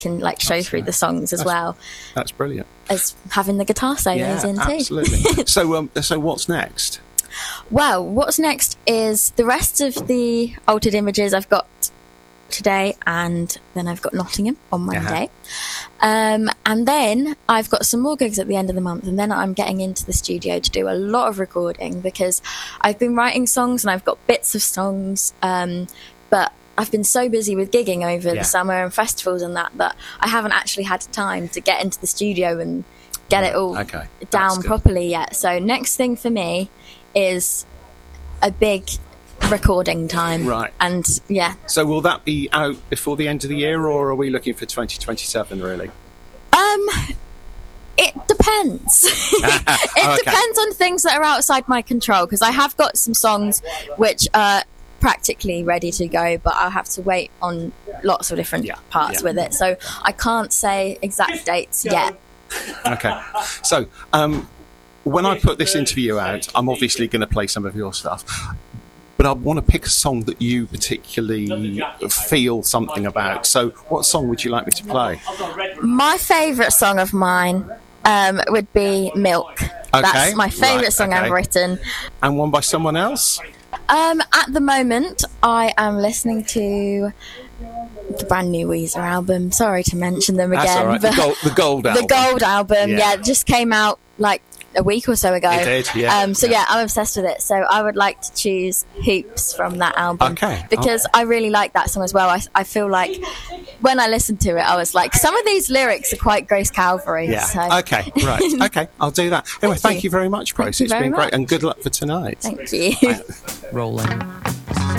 can like show through the songs as well That's brilliant. as having the guitar solos in too. Absolutely. So what's next? Well, what's next is the rest of the Altered Images I've got today, and then I've got Nottingham on Monday. And then I've got some more gigs at the end of the month, and then I'm getting into the studio to do a lot of recording because I've been writing songs and I've got bits of songs, but I've been so busy with gigging over the summer and festivals and that I haven't actually had time to get into the studio and get it all down properly yet. So next thing for me is a big recording time. Right. And So will that be out before the end of the year, or are we looking for 2027 really? It depends. It depends on things that are outside my control, because I have got some songs which are practically ready to go, but I'll have to wait on lots of different parts with it, so I can't say exact dates yet. Okay. So when I put this interview out, I'm obviously going to play some of your stuff, but I want to pick a song that you particularly feel something about. So what song would you like me to play? My favourite song of mine would be Milk. That's my favourite song I've written. And one by someone else? At the moment, I am listening to the brand new Weezer album. Sorry to mention them again. That's all right. The Gold album. The Gold album, it just came out like a week or so ago. It did, yeah. I'm obsessed with it. So I would like to choose Hoops from that album. Okay. Because I really like that song as well. I feel like when I listened to it, I was like, some of these lyrics are quite Grace Calvary. Yeah. So. Okay, right. Okay, I'll do that. Anyway, thank you very much, Grace. It's been great, and good luck for tonight. Thank you. Rolling.